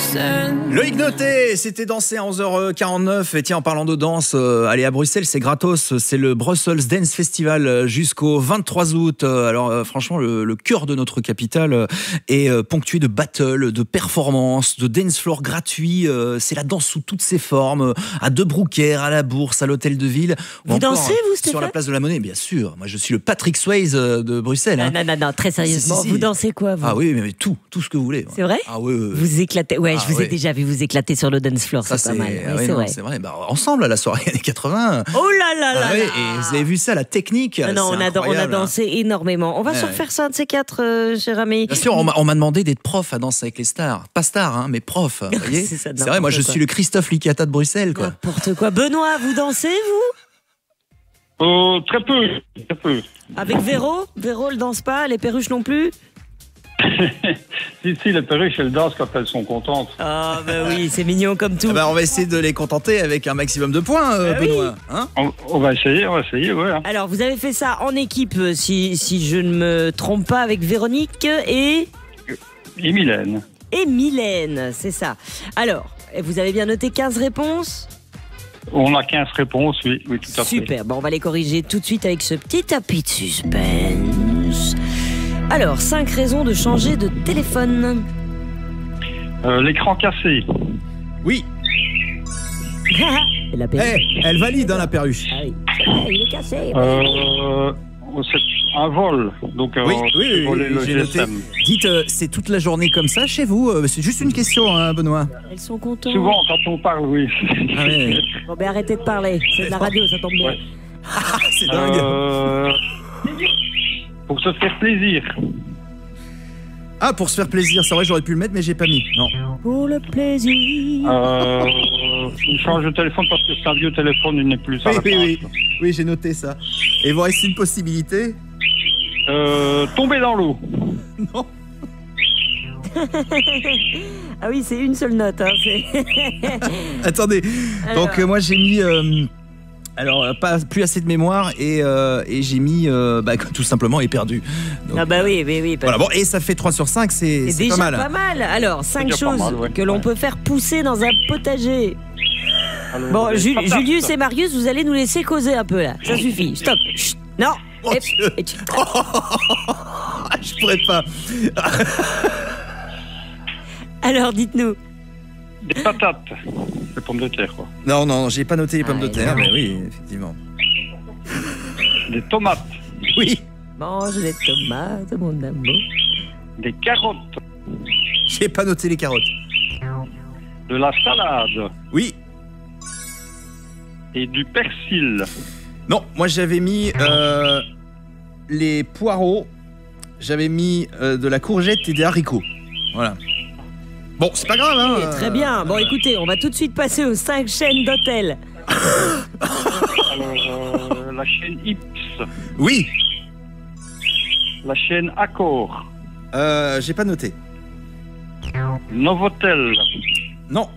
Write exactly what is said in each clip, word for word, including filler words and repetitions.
Loïc Noté, c'était dansé à onze heures quarante-neuf. Et tiens, en parlant de danse, euh, allez à Bruxelles, c'est gratos. C'est le Brussels Dance Festival jusqu'au vingt-trois août. Alors euh, franchement, le, le cœur de notre capitale est euh, ponctué de battles, de performances, de dance floor gratuits. Euh, c'est la danse sous toutes ses formes, à De Broekère, à la Bourse, à l'Hôtel de Ville. Vous dansez, vous, Stéphane ? Sur la place de la Monnaie, bien sûr. Moi, je suis le Patrick Swayze de Bruxelles. Hein. Non, non, non, très sérieusement, si, si, si. Vous dansez quoi, vous ? Ah oui, mais tout, tout ce que vous voulez. C'est vrai ? Ah oui, oui, oui. Vous éclatez. Ouais, ah, je vous oui. ai déjà vu vous éclater sur le dance floor, ça, c'est, c'est pas mal. Oui, ah, oui, c'est, non, vrai. c'est vrai. Bah, ensemble, à la soirée années quatre-vingts. Oh là là là, ah, oui, là. Et vous avez vu ça, la technique. Non, non on, a, on a dansé hein. énormément. On va ouais. se refaire ça, un de ces quatre, euh, cher ami. Bien sûr, on m'a, on m'a demandé d'être prof à danser avec les stars. Pas star, hein, mais prof. Vous voyez c'est, ça, c'est vrai, moi, je quoi. suis le Christophe Licata de Bruxelles. Quoi. N'importe quoi. Benoît, vous dansez, vous euh, Très peu, très peu. Avec Véro Véro, elle danse pas, les perruches non plus. si, si, les perruches, elles dansent quand elles sont contentes. Ah, bah oui, c'est mignon comme tout. Eh ben, on va essayer de les contenter avec un maximum de points, euh, bah Benoît. Oui. Hein on, on va essayer, on va essayer, ouais. Alors, vous avez fait ça en équipe, si, si je ne me trompe pas, avec Véronique et... Et Mylène. Et Mylène, c'est ça. Alors, vous avez bien noté quinze réponses ? On a quinze réponses, oui, oui, tout à fait. Super, bon, on va les corriger tout de suite avec ce petit tapis de suspense. Alors, cinq raisons de changer de téléphone. Euh, l'écran cassé. Oui. Et la perruche. Hey, elle valide hein, la perruche. Ah oui, ah, il est cassé. Euh, c'est un vol. Donc, euh, oui, oui, oui, le j'ai noté. Dites, euh, c'est toute la journée comme ça chez vous euh, c'est juste une question, hein, Benoît. Elles sont contentes. Souvent, quand on parle, oui. Ah, oui. Bon, ben arrêtez de parler. C'est de la radio, ça tombe bien. Ouais. Ah, c'est dingue. Euh... Pour se faire plaisir. Ah, pour se faire plaisir, c'est vrai, j'aurais pu le mettre, mais j'ai pas mis. Non. Pour le plaisir. Euh, il change de téléphone parce que c'est un vieux téléphone, il n'est plus à oui, la place. Oui, oui, oui, j'ai noté ça. Et vous reste une possibilité euh, tomber dans l'eau. Non. Ah oui, c'est une seule note. Hein, c'est... Attendez. Alors... Donc, euh, moi, j'ai mis... Euh... Alors, pas plus assez de mémoire et, euh, et j'ai mis euh, bah, tout simplement éperdu. Donc, ah bah oui, oui, oui. Voilà, bon, et ça fait trois sur cinq, c'est, c'est, c'est déjà pas mal. pas mal. Alors, cinq choses mal, ouais. que l'on ouais. peut faire pousser dans un potager. Alors, bon, Jul- patates. Julius et Marius, vous allez nous laisser causer un peu là. Ça suffit. Stop. Chut. Non. Mon et, Dieu. et tu... Oh, je pourrais pas. Alors, dites-nous. Des patates. Des pommes de terre, quoi. Non, non, j'ai pas noté les pommes ah, de terre, non. mais oui, effectivement. Des tomates. Oui. Mange les tomates, mon amour. Des carottes. J'ai pas noté les carottes. De la salade. Oui. Et du persil. Non, moi j'avais mis euh, les poireaux, j'avais mis euh, de la courgette et des haricots. Voilà. Bon, c'est pas grave, hein. Oui, très bien. Bon, écoutez, on va tout de suite passer aux cinq chaînes d'hôtels. Alors, euh, la chaîne Ips. Oui. La chaîne Accor. Euh, j'ai pas noté. Novotel. Non.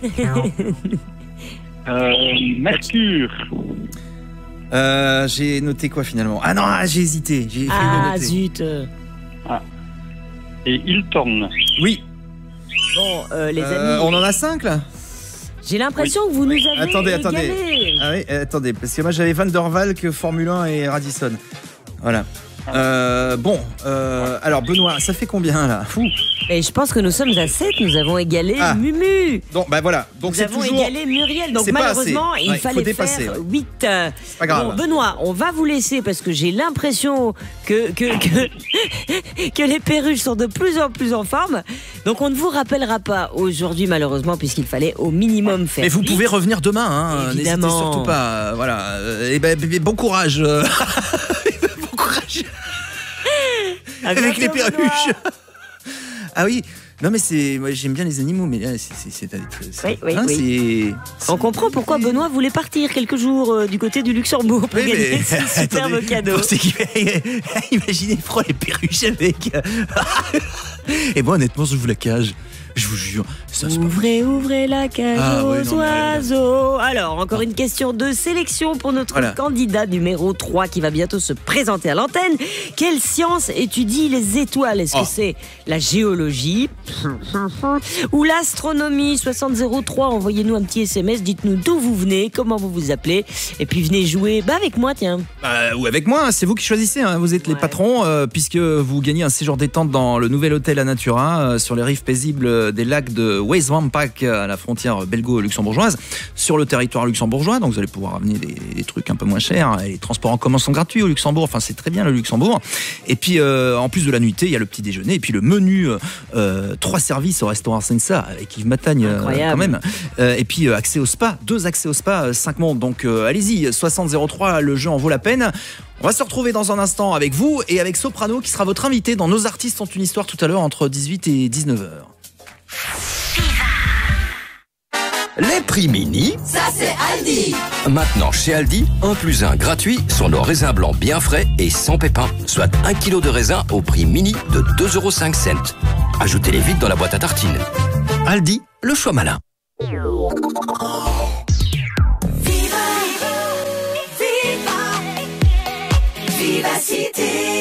euh, Mercure. Euh, j'ai noté quoi finalement? Ah non, ah, j'ai hésité. J'ai ah noter. zut. Ah. Et Hilton. Oui. Bon, euh, les Euh, amis. on en a cinq là? J'ai l'impression oui. que vous nous avez Attendez, égalé. attendez. Ah oui, attendez, parce que moi j'avais Van der Valk, Formule un et Radisson. Voilà. Euh, bon, euh, alors Benoît, ça fait combien là? Fou. Et je pense que nous sommes à sept, nous avons égalé Ah. Mumu. Donc bah voilà, donc nous c'est avons toujours... égalé Muriel, donc c'est pas malheureusement assez. il Ouais, fallait faut dépasser, faire ouais. huit. Pas grave. Bon, Benoît, on va vous laisser parce que j'ai l'impression que, que, que, que les perruches sont de plus en plus en forme. Donc on ne vous rappellera pas aujourd'hui malheureusement puisqu'il fallait au minimum faire Mais vous huit. pouvez revenir demain, hein. Évidemment. N'hésitez surtout pas. Voilà. Euh, et ben, ben, bon courage. Bon courage. À Avec bientôt, les perruches. Benoît. Ah oui. Non mais c'est, moi j'aime bien les animaux, mais là c'est, c'est, c'est, c'est, Oui, oui, hein, oui. c'est, On comprend pourquoi Benoît voulait partir quelques jours euh, du côté du Luxembourg pour oui, gagner mais, ce superbe attendez, cadeau. c'est qu'il imaginez, il prend les perruches avec. Et moi honnêtement, je vous la cage. Je vous jure, ça c'est pas... Ouvrez, ouvrez la cage Ah, aux oui, non, mais allez, oiseaux. Alors, encore une question de sélection pour notre Voilà. candidat numéro trois qui va bientôt se présenter à l'antenne. Quelle science étudie les étoiles? Est-ce Oh. que c'est la géologie ou l'astronomie? Soixante zéro trois, envoyez-nous un petit S M S, dites-nous d'où vous venez, comment vous vous appelez, et puis venez jouer bah, avec moi, tiens. Bah, ou avec moi, c'est vous qui choisissez, hein. Vous êtes les Ouais. patrons, euh, puisque vous gagnez un séjour détente dans le nouvel hôtel Anatura, euh, sur les rives paisibles des lacs de Weiswampak, à la frontière belgo-luxembourgeoise, sur le territoire luxembourgeois. Donc vous allez pouvoir amener des, des trucs un peu moins chers. Et les transports en commun sont gratuits au Luxembourg. Enfin, c'est très bien le Luxembourg. Et puis, euh, en plus de la nuitée, il y a le petit déjeuner. Et puis le menu, euh, trois services au restaurant Sensa, avec Yves Matagne, euh, Incroyable. quand même. Euh, et puis, euh, accès au spa, deux accès au spa, euh, cinq mondes. Donc, euh, allez-y, soixante zéro trois, le jeu en vaut la peine. On va se retrouver dans un instant avec vous et avec Soprano qui sera votre invité dans Nos artistes ont une histoire tout à l'heure entre dix-huit et dix-neuf heures. Les prix mini, Ça c'est Aldi. maintenant chez Aldi, un plus un gratuit sur nos raisins blancs bien frais et sans pépins, soit un kilo de raisin au prix mini de deux euros cinq. Ajoutez-les vite dans la boîte à tartines. Aldi, le choix malin. Viva, Viva, Vivacité.